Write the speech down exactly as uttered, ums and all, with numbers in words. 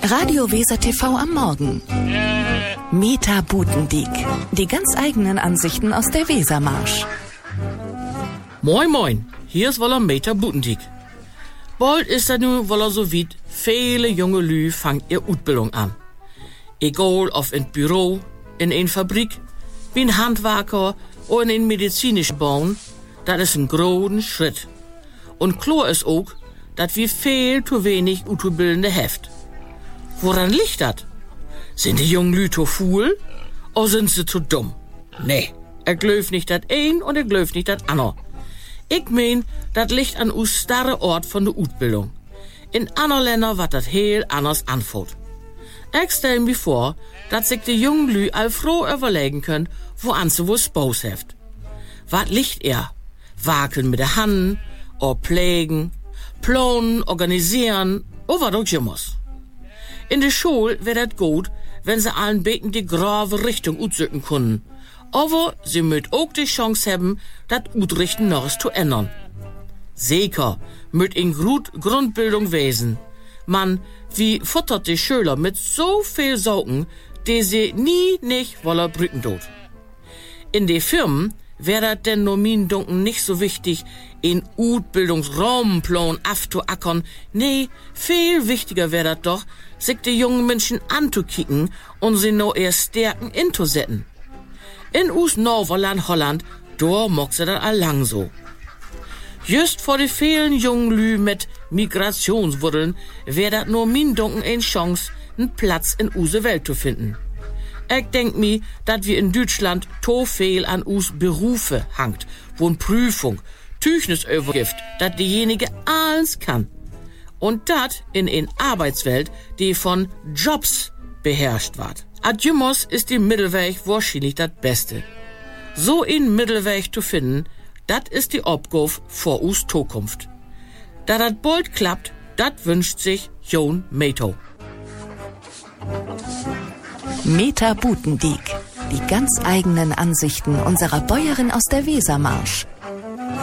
Radio Weser T V am Morgen. Meta Butendiek. Die ganz eigenen Ansichten aus der Wesermarsch. Moin moin, hier ist woller Meta Butendiek. Bald ist er nun woller so weit, viele junge Lü fangen ihr Utbildung an. Egal ob in Büro, in ein Fabrik, wie ein Handwerker oder in ein medizinischen Bau, das ist ein großen Schritt. Und klar ist auch, dass wir viel zu wenig Utbildende heft. Woran liegt das? Sind die jungen Lü zu faul oder sind sie zu dumm? Nee, er glöft nicht das ein und er glöft nicht das andere. Ich mein, das liegt an us starre Ort von der Utbildung. In anderen Ländern wird das heel anders anfällt. Ich stell mir vor, dass sich die jungen Lü all froh überlegen können, woan sie wohl Spaß heft. Wat liegt er? Wakeln mit der Hand, or pflegen, planen, organisieren, oder wat auch jemals. In der Schule wäre das gut, wenn sie allen beten die grave Richtung utsücken können. Aber sie müt auch die Chance haben, das Utrichten noch zu ändern. Sicher müt in gut Grundbildung wesen. Man, wie futtert die Schüler mit so viel Saugen, die sie nie nicht woller brüten tut. In de Firmen wäre das denn nur min Dunken nicht so wichtig, in Utbildungsraumplan afzuackern. Nee, viel wichtiger wäre das doch, sich die jungen Menschen anzukicken und sie noch erst stärken inzusetzen. In us Norverland Holland, da mock sie das allang so. Just vor de vielen jungen Lü mit Migrationswurzeln wäre das nur min Dunken eine Chance, einen Platz in use Welt zu finden. Ich denk mi, dass wir in Deutschland to viel an us Berufe hangt, wo n Prüfung, Tüchnis übergift, dass diejenige alles kann. Und dat in ein Arbeitswelt, die von Jobs beherrscht wird. Adjumos ist die Mittelweg wahrscheinlich das Beste. So ein Mittelweg zu finden, dat ist die Aufgabe vor us Zukunft. Da dat bald klappt, dat wünscht sich Jon Meto. Meta Butendiek. Die ganz eigenen Ansichten unserer Bäuerin aus der Wesermarsch.